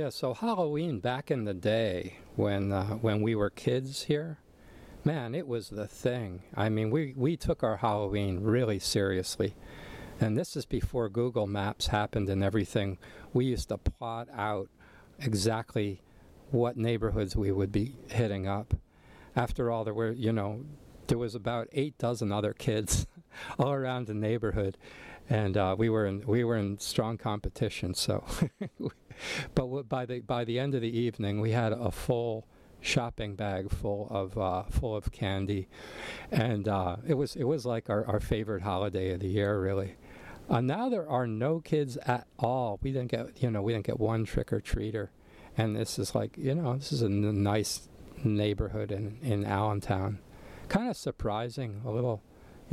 Yeah, so Halloween back in the day when we were kids here, man, it was the thing. I mean, we took our Halloween really seriously. And this is before Google Maps happened and everything. We used to plot out exactly what neighborhoods we would be hitting up. After all, there was about 8 dozen other kids all around the neighborhood, and we were in strong competition. So, but by the end of the evening, we had a full shopping bag full of candy, and it was like our favorite holiday of the year, really. Now there are no kids at all. We didn't get one trick or treater, and this is a nice neighborhood in Allentown. Kind of surprising, a little,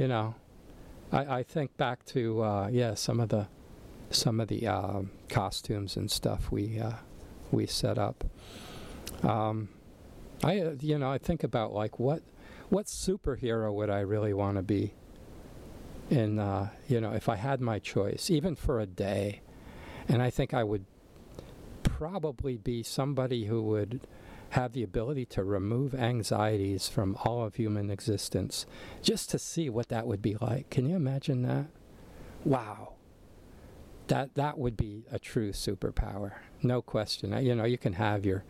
I think back to some of the costumes and stuff we set up. I think about like what superhero would I really want to be in if I had my choice, even for a day. And I think I would probably be somebody who would have the ability to remove anxieties from all of human existence, just to see what that would be like. Can you imagine that? Wow. That would be a true superpower, no question. You can have your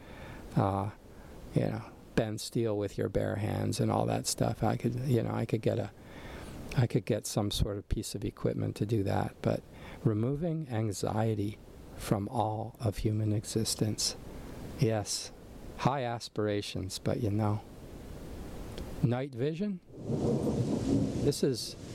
bend steel with your bare hands and all that stuff. I could get some sort of piece of equipment to do that, but removing anxiety from all of human existence. Yes, high aspirations, but night vision. This is